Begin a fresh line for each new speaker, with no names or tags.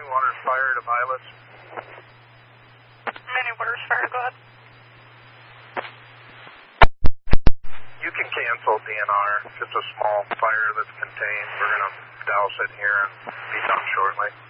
Waters Fire to pilots.
Many Waters Fire, go ahead.
You can cancel DNR. Just a small fire that's contained. We're going to douse it here and be done shortly.